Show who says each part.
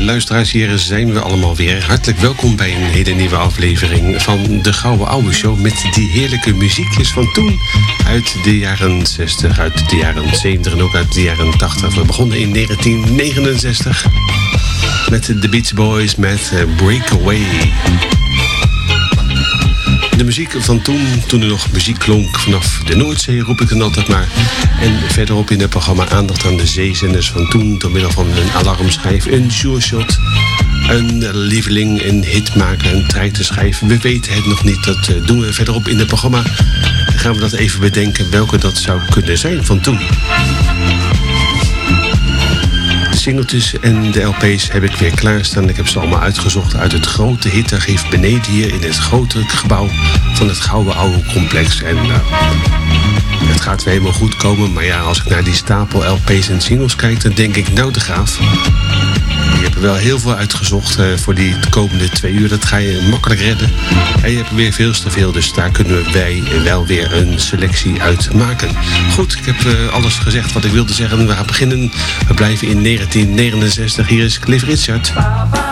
Speaker 1: luisteraars, hier zijn we allemaal weer. Hartelijk welkom bij een hele nieuwe aflevering van de Gouden Ouwe Show... met die heerlijke muziekjes van toen. Uit de jaren 60, uit de jaren 70 en ook uit de jaren 80. We begonnen in 1969 met de Beach Boys met Breakaway. De muziek van toen er nog muziek klonk vanaf de Noordzee, roep ik dan altijd maar. En verderop in het programma aandacht aan de zeezenders van toen... door middel van een alarmschijf, een sure-shot, een lieveling, een hitmaker, een treitenschijf. We weten het nog niet, dat doen we verderop in het programma. Dan gaan we dat even bedenken welke dat zou kunnen zijn van toen. De singeltjes en de LP's heb ik weer klaarstaan. Ik heb ze allemaal uitgezocht uit het grote hitarchief beneden hier... in het grote gebouw van het Gouden Ouwe Complex. En het gaat weer helemaal goed komen. Maar ja, als ik naar die stapel LP's en singles kijk... dan denk ik, nou de Graaf... je hebt er wel heel veel uitgezocht voor die komende 2 uur. Dat ga je makkelijk redden. En je hebt er weer veel te veel. Dus daar kunnen wij wel weer een selectie uit maken. Goed, ik heb alles gezegd wat ik wilde zeggen. We gaan beginnen. We blijven in 1969. Hier is Cliff Richard.